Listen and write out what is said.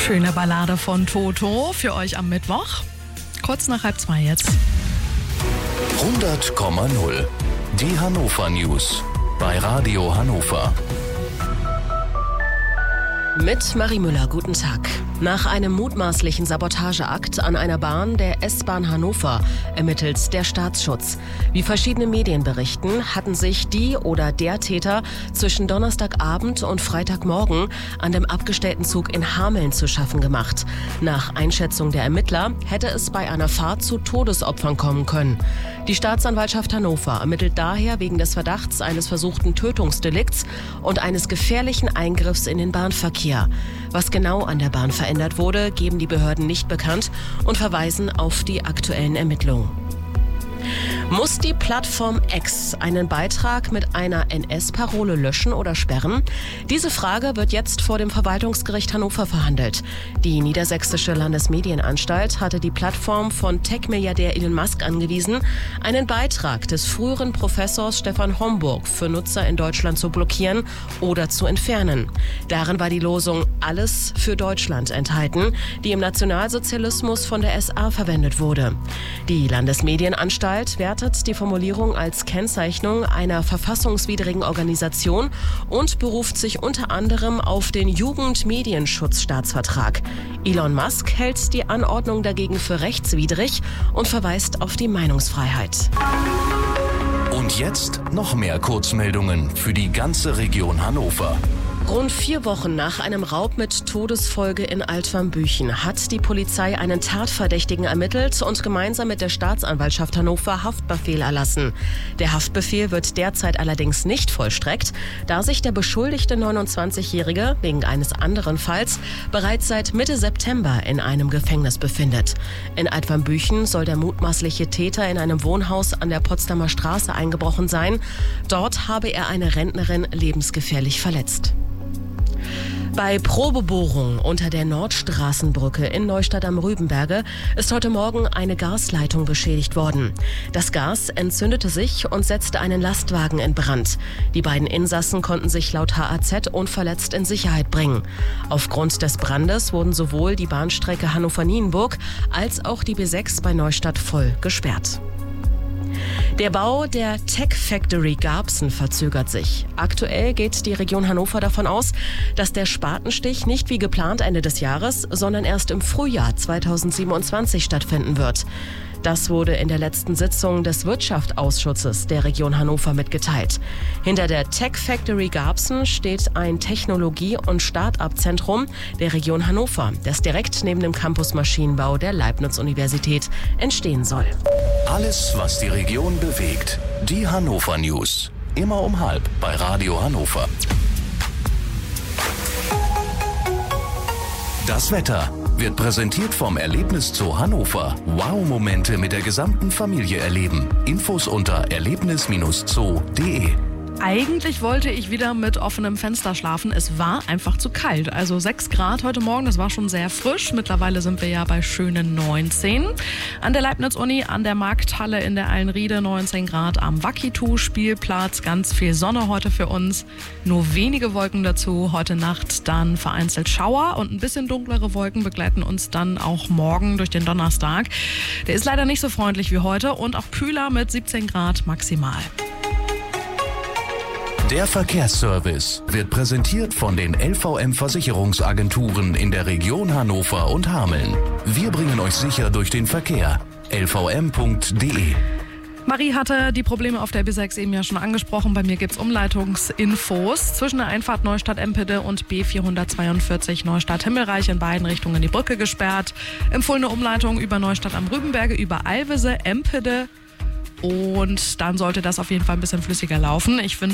Schöne Ballade von Toto für euch am Mittwoch. Kurz nach 1:30 jetzt. 100,0. Die Hannover News bei Radio Hannover. Mit Marie Müller, guten Tag. Nach einem mutmaßlichen Sabotageakt an einer Bahn der S-Bahn Hannover ermittelt der Staatsschutz. Wie verschiedene Medien berichten, hatten sich die oder der Täter zwischen Donnerstagabend und Freitagmorgen an dem abgestellten Zug in Hameln zu schaffen gemacht. Nach Einschätzung der Ermittler hätte es bei einer Fahrt zu Todesopfern kommen können. Die Staatsanwaltschaft Hannover ermittelt daher wegen des Verdachts eines versuchten Tötungsdelikts und eines gefährlichen Eingriffs in den Bahnverkehr. Was genau an der Bahn verändert wurde, geben die Behörden nicht bekannt und verweisen auf die aktuellen Ermittlungen. Muss die Plattform X einen Beitrag mit einer NS-Parole löschen oder sperren? Diese Frage wird jetzt vor dem Verwaltungsgericht Hannover verhandelt. Die Niedersächsische Landesmedienanstalt hatte die Plattform von Tech-Milliardär Elon Musk angewiesen, einen Beitrag des früheren Professors Stefan Homburg für Nutzer in Deutschland zu blockieren oder zu entfernen. Darin war die Losung Alles für Deutschland enthalten, die im Nationalsozialismus von der SA verwendet wurde. Die Landesmedienanstalt wertet die Formulierung als Kennzeichnung einer verfassungswidrigen Organisation und beruft sich unter anderem auf den Jugendmedienschutzstaatsvertrag. Elon Musk hält die Anordnung dagegen für rechtswidrig und verweist auf die Meinungsfreiheit. Und jetzt noch mehr Kurzmeldungen für die ganze Region Hannover. Rund 4 Wochen nach einem Raub mit Todesfolge in Altwarmbüchen hat die Polizei einen Tatverdächtigen ermittelt und gemeinsam mit der Staatsanwaltschaft Hannover Haftbefehl erlassen. Der Haftbefehl wird derzeit allerdings nicht vollstreckt, da sich der beschuldigte 29-Jährige wegen eines anderen Falls bereits seit Mitte September in einem Gefängnis befindet. In Altwarmbüchen soll der mutmaßliche Täter in einem Wohnhaus an der Potsdamer Straße eingebrochen sein. Dort habe er eine Rentnerin lebensgefährlich verletzt. Bei Probebohrungen unter der Nordstraßenbrücke in Neustadt am Rübenberge ist heute Morgen eine Gasleitung beschädigt worden. Das Gas entzündete sich und setzte einen Lastwagen in Brand. Die beiden Insassen konnten sich laut HAZ unverletzt in Sicherheit bringen. Aufgrund des Brandes wurden sowohl die Bahnstrecke Hannover-Nienburg als auch die B6 bei Neustadt voll gesperrt. Der Bau der Tech Factory Garbsen verzögert sich. Aktuell geht die Region Hannover davon aus, dass der Spatenstich nicht wie geplant Ende des Jahres, sondern erst im Frühjahr 2027 stattfinden wird. Das wurde in der letzten Sitzung des Wirtschaftsausschusses der Region Hannover mitgeteilt. Hinter der Tech Factory Garbsen steht ein Technologie- und Start-up-Zentrum der Region Hannover, das direkt neben dem Campus Maschinenbau der Leibniz-Universität entstehen soll. Alles, was die Region bewegt. Die Hannover News. Immer um 12:30 bei Radio Hannover. Das Wetter wird präsentiert vom Erlebniszoo Hannover. Wow-Momente mit der gesamten Familie erleben. Infos unter erlebnis-zoo.de. Eigentlich wollte ich wieder mit offenem Fenster schlafen. Es war einfach zu kalt. Also 6 Grad heute Morgen, das war schon sehr frisch. Mittlerweile sind wir ja bei schönen 19. An der Leibniz-Uni, an der Markthalle in der Eilenriede 19 Grad. Am Wakitu-Spielplatz ganz viel Sonne heute für uns. Nur wenige Wolken dazu. Heute Nacht dann vereinzelt Schauer und ein bisschen dunklere Wolken begleiten uns dann auch morgen durch den Donnerstag. Der ist leider nicht so freundlich wie heute und auch kühler mit 17 Grad maximal. Der Verkehrsservice wird präsentiert von den LVM-Versicherungsagenturen in der Region Hannover und Hameln. Wir bringen euch sicher durch den Verkehr. lvm.de. Marie hatte die Probleme auf der B6 eben ja schon angesprochen. Bei mir gibt's Umleitungsinfos. Zwischen der Einfahrt Neustadt-Empede und B442 Neustadt-Himmelreich in beiden Richtungen die Brücke gesperrt. Empfohlene Umleitung über Neustadt am Rübenberge, über Alvese, Empede. Und dann sollte das auf jeden Fall ein bisschen flüssiger laufen. Ich finde